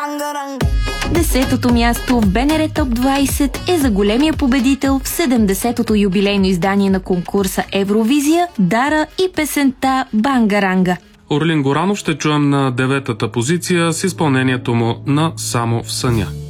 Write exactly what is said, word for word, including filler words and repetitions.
Десетото място в БНР Топ двайсет е за големия победител в седемдесетото юбилейно издание на конкурса Евровизия Дара и песента Бангаранга. Орлин Горанов ще чуем на деветата позиция с изпълнението му на Само в съня.